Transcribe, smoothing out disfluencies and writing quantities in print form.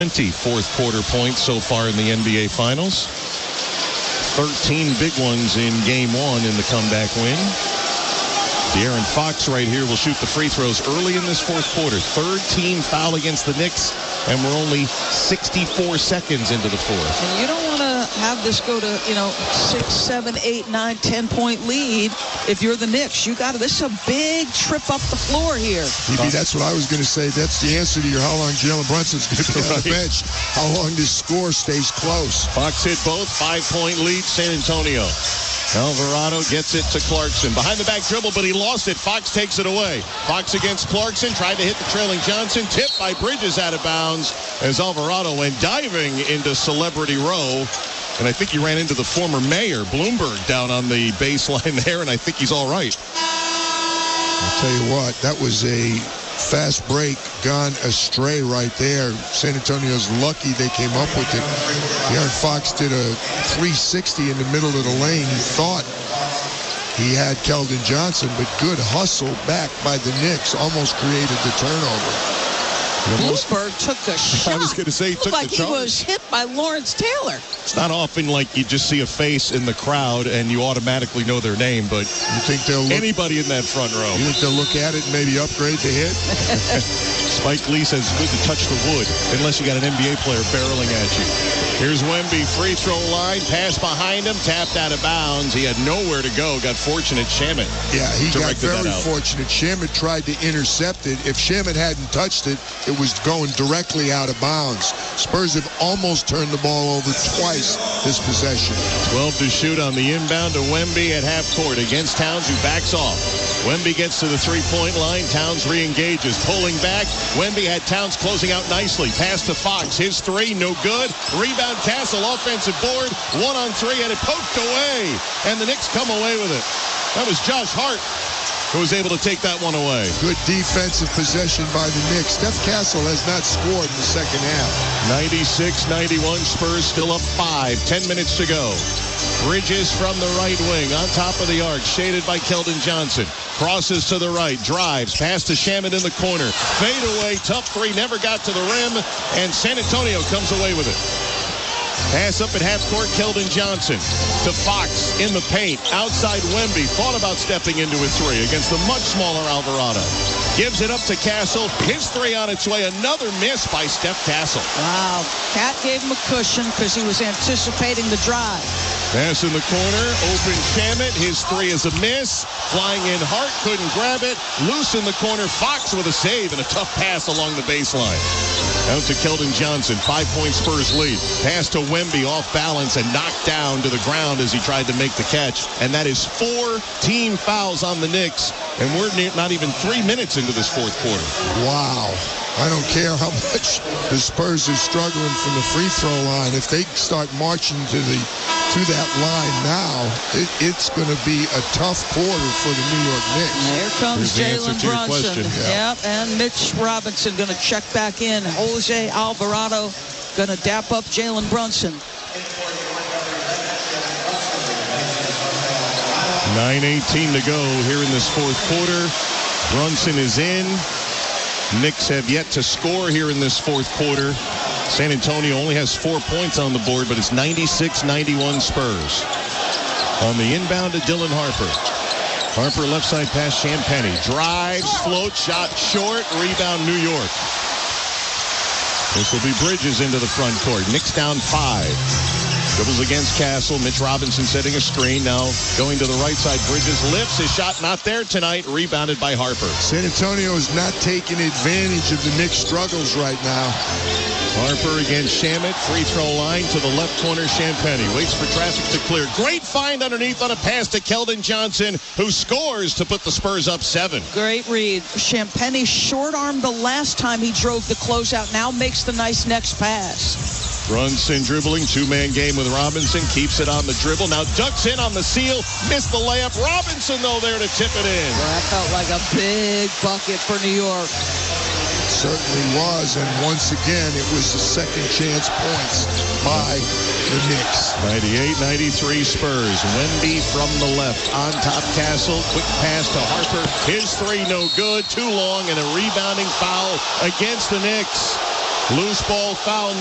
20 fourth quarter points so far in the NBA Finals. 13 big ones in game one in the comeback win. De'Aaron Fox right here will shoot the free throws early in this fourth quarter. Third team foul against the Knicks, and we're only 64 seconds into the fourth. And you don't want to have this go to, 6, 7, 8, 9, 10-point lead. If you're the Knicks, this is a big trip up the floor here. Maybe that's what I was going to say. That's the answer to your how long Jalen Brunson's going to be on the bench. How long this score stays close. Fox hit both. 5-point lead, San Antonio. Alvarado gets it to Clarkson. Behind the back dribble, but he lost it. Fox takes it away. Fox against Clarkson. Tried to hit the trailing Johnson. Tipped by Bridges out of bounds as Alvarado went diving into Celebrity Row. And I think he ran into the former mayor, Bloomberg, down on the baseline there, and I think he's all right. I'll tell you what, that was a fast break gone astray right there. San Antonio's lucky they came up with it. De'Aaron Fox did a 360 in the middle of the lane. He thought he had Keldon Johnson, but good hustle back by the Knicks almost created the turnover. Bloomberg took a shot. I was going to say he took like the charge. He was hit by Lawrence Taylor. It's not often like you just see a face in the crowd and you automatically know their name, but you think they'll look, anybody in that front row. You think they'll look at it and maybe upgrade the hit? Spike Lee says it's good to touch the wood unless you got an NBA player barreling at you. Here's Wemby, free throw line, pass behind him, tapped out of bounds. He had nowhere to go. Got fortunate. Shamet. Yeah, he got very fortunate. Shamet tried to intercept it. If Shamet hadn't touched it, it was going directly out of bounds. Spurs have almost turned the ball over twice this possession. 12 to shoot on the inbound to Wemby at half court against Towns, who backs off. Wemby gets to the three-point line. Towns re-engages. Pulling back. Wemby had Towns closing out nicely. Pass to Fox. His three, no good. Rebound, Castle, offensive board. 1-on-3, and it poked away. And the Knicks come away with it. That was Josh Hart who was able to take that one away. Good defensive possession by the Knicks. Steph Castle has not scored in the second half. 96-91, Spurs still up 5. 10 minutes to go. Bridges from the right wing, on top of the arc, shaded by Keldon Johnson. Crosses to the right, drives, pass to Shamet in the corner. Fade away, tough three, never got to the rim, and San Antonio comes away with it. Pass up at half court, Keldon Johnson to Fox in the paint. Outside Wemby, thought about stepping into a three against the much smaller Alvarado. Gives it up to Castle. His three on its way. Another miss by Steph Castle. Wow. Cat gave him a cushion because he was anticipating the drive. Pass in the corner, open Shamet. His three is a miss. Flying in Hart, couldn't grab it. Loose in the corner, Fox with a save and a tough pass along the baseline. Out to Keldon Johnson, 5-point Spurs lead. Pass to Wemby off balance and knocked down to the ground as he tried to make the catch. And that is 4 team fouls on the Knicks. And we're not even 3 minutes into this fourth quarter. Wow. I don't care how much the Spurs are struggling from the free throw line. If they start marching to that line now, it's going to be a tough quarter for the New York Knicks. Here comes Jalen Brunson. Yeah. Yep, and Mitch Robinson going to check back in. Jose Alvarado going to dap up Jalen Brunson. 9:18 to go here in this fourth quarter. Brunson is in. Knicks have yet to score here in this fourth quarter. San Antonio only has 4 points on the board, but it's 96-91 Spurs. On the inbound to Dylan Harper. Harper left side pass, Champagnie. Drives, float, shot short, rebound New York. This will be Bridges into the front court. Knicks down 5. Dribbles against Castle. Mitch Robinson setting a screen. Now going to the right side. Bridges lifts. His shot not there tonight. Rebounded by Harper. San Antonio is not taking advantage of the Knicks' struggles right now. Harper against Shamet. Free throw line to the left corner. Champagnie waits for traffic to clear. Great find underneath on a pass to Keldon Johnson, who scores to put the Spurs up 7. Great read. Champagnie short-armed the last time he drove the closeout. Now makes the nice next pass. Brunson dribbling, 2-man game with Robinson, keeps it on the dribble, now ducks in on the seal, missed the layup. Robinson, though, there to tip it in. Well, that felt like a big bucket for New York. It certainly was, and once again, it was the second chance points by the Knicks. 98-93 Spurs. Wemby from the left, on top Castle, quick pass to Harper. His three no good, too long, and a rebounding foul against the Knicks. Loose ball foul.